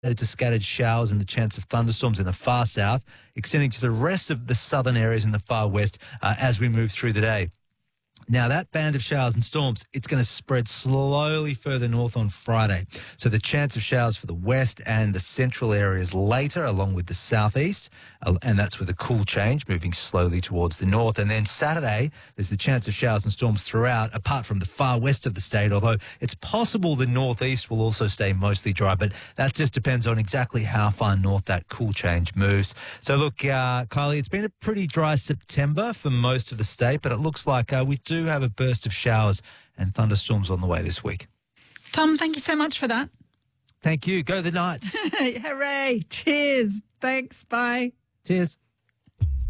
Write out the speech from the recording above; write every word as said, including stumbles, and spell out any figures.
uh, to scattered showers and the chance of thunderstorms in the far south, extending to the rest of the southern areas in the far west uh, as we move through the day. Now, that band of showers and storms, it's going to spread slowly further north on Friday. So the chance of showers for the west and the central areas later, along with the southeast, uh, and that's with a cool change moving slowly towards the north. And then Saturday, there's the chance of showers and storms throughout, apart from the far west of the state, although it's possible the northeast will also stay mostly dry, but that just depends on exactly how far north that cool change moves. So look, uh, Kylie, it's been a pretty dry September for most of the state, but it looks like uh, we do have a burst of showers and thunderstorms on the way this week. Tom, thank you so much for that. Thank you. Go the Knights. Hooray. Cheers. Thanks. Bye. Cheers.